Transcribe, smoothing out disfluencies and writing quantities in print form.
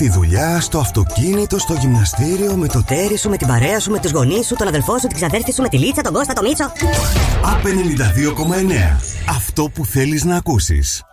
Τη δουλειά, στο αυτοκίνητο, στο γυμναστήριο, με το τέρι σου, με την παρέα σου, με τους γονείς σου, τον αδελφό σου, την ξαδέρφη σου, με τη Λίτσα, τον Κώστα, τον Μίτσο. Απ' 92,9. Αυτό που θέλεις να ακούσεις.